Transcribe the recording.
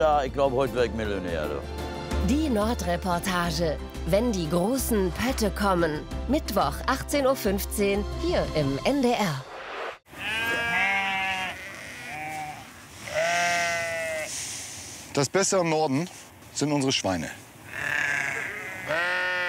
Ja, ich glaube, heute werde ich Millionär. Du. Die Nordreportage. Wenn die großen Pötte kommen. Mittwoch 18:15 Uhr hier im NDR. Das Beste am Norden sind unsere Schweine.